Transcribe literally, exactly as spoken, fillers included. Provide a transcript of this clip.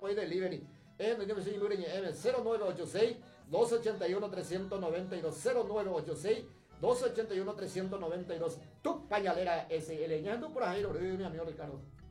hoy delivery. En el cero nueve ocho seis, dos ochenta y uno, trescientos noventa y dos, cero nueve ocho seis, dos ochenta y uno, trescientos noventa y dos. Tu pañalera S L. Ñando por ahí, mi amigo Ricardo.